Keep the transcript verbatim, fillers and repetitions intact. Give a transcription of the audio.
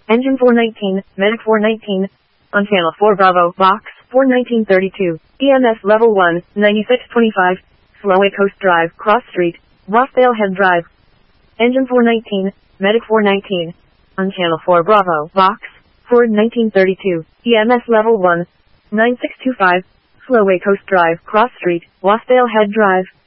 Engine four nineteen, Medic four nineteen, on Channel four Bravo, Box four nineteen thirty-two, E M S Level one, ninety-six twenty-five, Slowway Coast Drive, Cross Street, Rossdale Head Drive. Engine four nineteen, Medic four nineteen, on Channel four Bravo, Box four nineteen thirty-two, E M S Level one, nine six two five, Slowway Coast Drive, Cross Street, Rossdale Head Drive.